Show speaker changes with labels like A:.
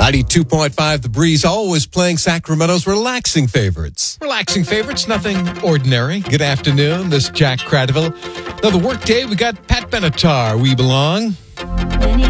A: 92.5 The Breeze, always playing Sacramento's relaxing favorites. Relaxing favorites, nothing ordinary. Good afternoon, this is Jack Cradaville. Another work day, we got Pat Benatar, We Belong.